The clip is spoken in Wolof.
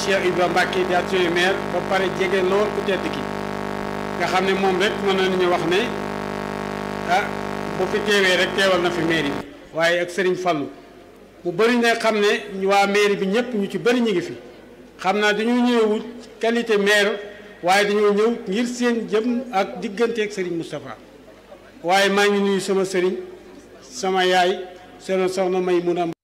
Cheikh Ibrahima Mbacke di adjoint maire ba pare jege lool ku tedd ki nga xam ne moom rek mën nañu wax ne ah bu fi teewee rek teewal na fi mairie bi waaye ak Serigne Fallou mu bëri ne xam ne waa mairie bi ñëpp ñu ci bëri ñu ngi fi xam naa dañoo ñëwul qualité maire waaye dañoo ñëw ngir seen jëm ak digganteeg Serigne Moustapha waaye maa ngi nuyu sama Serigne sama yaay seen soxna May mun a